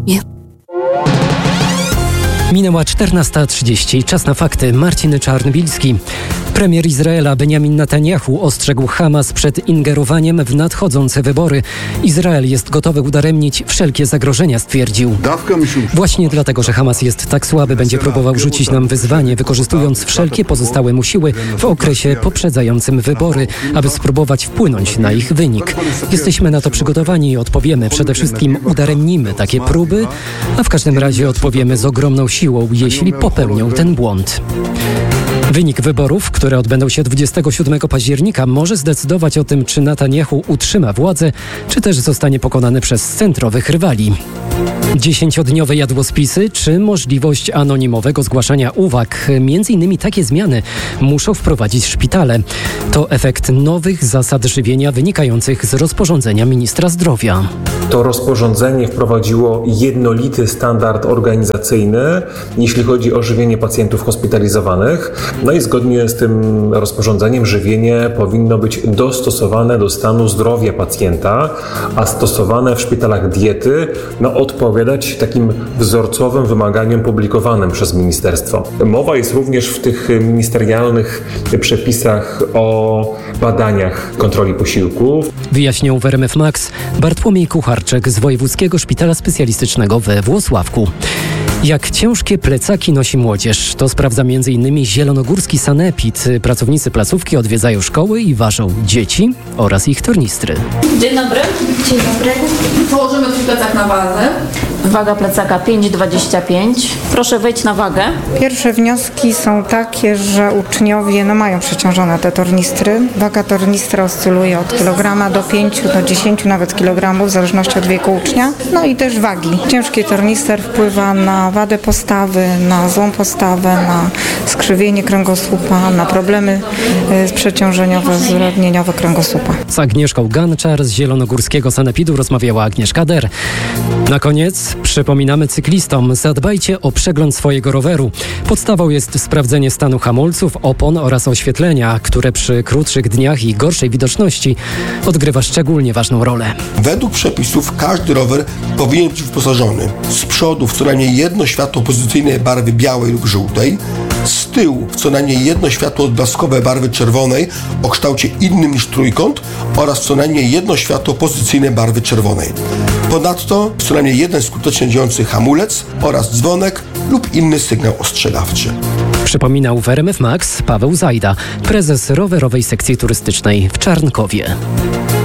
Minęła 14:30. Czas na fakty. Marcin Czarnbilski. Premier Izraela Benjamin Netanjahu ostrzegł Hamas przed ingerowaniem w nadchodzące wybory. Izrael jest gotowy udaremnić wszelkie zagrożenia, stwierdził. Właśnie dlatego, że Hamas jest tak słaby, będzie próbował rzucić nam wyzwanie, wykorzystując wszelkie pozostałe mu siły w okresie poprzedzającym wybory, aby spróbować wpłynąć na ich wynik. Jesteśmy na to przygotowani i odpowiemy. Przede wszystkim udaremnimy takie próby, a w każdym razie odpowiemy z ogromną siłą, jeśli popełnią ten błąd. Wynik wyborów, które odbędą się 27 października, może zdecydować o tym, czy Netanjahu utrzyma władzę, czy też zostanie pokonany przez centrowych rywali. 10-dniowe jadłospisy, czy możliwość anonimowego zgłaszania uwag. Między innymi takie zmiany muszą wprowadzić szpitale. To efekt nowych zasad żywienia wynikających z rozporządzenia ministra zdrowia. To rozporządzenie wprowadziło jednolity standard organizacyjny, jeśli chodzi o żywienie pacjentów hospitalizowanych. No i zgodnie z tym rozporządzeniem żywienie powinno być dostosowane do stanu zdrowia pacjenta, a stosowane w szpitalach diety odpowiadać takim wzorcowym wymaganiom publikowanym przez ministerstwo. Mowa jest również w tych ministerialnych przepisach o badaniach kontroli posiłków. Wyjaśniał w RMF Max Bartłomiej Kucharczyk z Wojewódzkiego Szpitala Specjalistycznego we Włocławku. Jak ciężkie plecaki nosi młodzież, to sprawdza m.in. zielonogórski sanepid. Pracownicy placówki odwiedzają szkoły i ważą dzieci oraz ich tornistry. Dzień dobry. Dzień dobry. Położymy twój plecak na wazę. Waga plecaka 5,25. Proszę wejść na wagę. Pierwsze wnioski są takie, że uczniowie mają przeciążone te tornistry. Waga tornistra oscyluje od kilograma do 5 do 10 nawet kilogramów, w zależności od wieku ucznia. No i też wagi. Ciężki tornister wpływa na wadę postawy, na złą postawę, na skrzywienie kręgosłupa, na problemy przeciążeniowe, zrudnieniowe kręgosłupa. Z Agnieszką Ganczar z zielonogórskiego sanepidu rozmawiała Agnieszka Der. Na koniec przypominamy cyklistom, zadbajcie o przegląd swojego roweru. Podstawą jest sprawdzenie stanu hamulców, opon oraz oświetlenia, które przy krótszych dniach i gorszej widoczności odgrywa szczególnie ważną rolę. Według przepisów każdy rower powinien być wyposażony z przodu w co najmniej jedno światło pozycyjnej barwy białej lub żółtej, z tyłu w co najmniej jedno światło odblaskowe barwy czerwonej o kształcie innym niż trójkąt oraz co najmniej jedno światło pozycyjnej barwy czerwonej. Ponadto co najmniej jeden skutecznie działający hamulec oraz dzwonek lub inny sygnał ostrzegawczy. Przypominał w RMF Max Paweł Zajda, prezes rowerowej sekcji turystycznej w Czarnkowie.